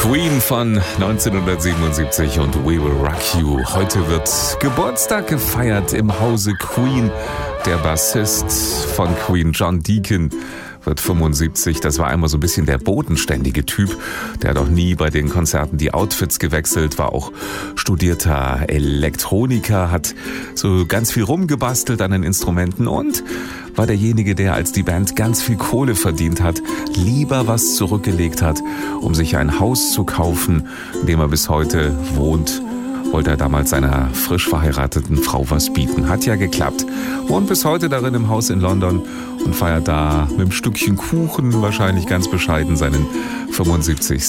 Queen von 1977 und We Will Rock You. Heute wird Geburtstag gefeiert im Hause Queen. Der Bassist von Queen, John Deacon, wird 75. Das war einmal so ein bisschen der bodenständige Typ. Der hat auch nie bei den Konzerten die Outfits gewechselt, war auch studierter Elektroniker, hat so ganz viel rumgebastelt an den Instrumenten und war derjenige, der, als die Band ganz viel Kohle verdient hat, lieber was zurückgelegt hat, um sich ein Haus zu kaufen, in dem er bis heute wohnt. Wollte er damals seiner frisch verheirateten Frau was bieten. Hat ja geklappt. Wohnt bis heute darin im Haus in London und feiert da mit einem Stückchen Kuchen, wahrscheinlich ganz bescheiden, seinen 75.